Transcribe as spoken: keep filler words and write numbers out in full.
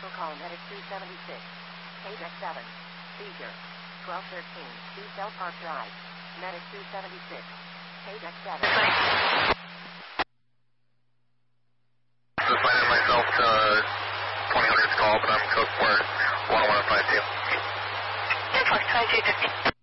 Special call Medic two seventy-six. K D E C seven. Seizure. twelve thirteen. two Cell Park Drive. Medic two seventy-six. K D E C seven. Just finding myself to twenty hundred's call, but I'm code for one oh one five two. ten four, twenty-two fifty.